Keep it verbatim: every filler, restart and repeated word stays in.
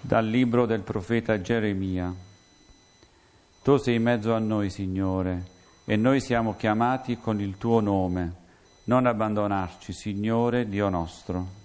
Dal libro del profeta Geremia. Tu sei in mezzo a noi, Signore, e noi siamo chiamati con il tuo nome. Non abbandonarci, Signore, Dio nostro.